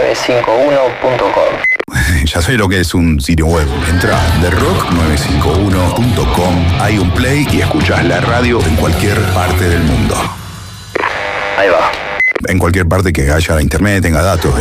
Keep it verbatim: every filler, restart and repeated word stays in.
nueve cinco uno punto com. Ya sé lo que es un sitio web. Entra a the rock nueve cinco uno punto com, hay un play y escuchás la radio en cualquier parte del mundo. Ahí va. En cualquier parte que haya internet, tenga datos.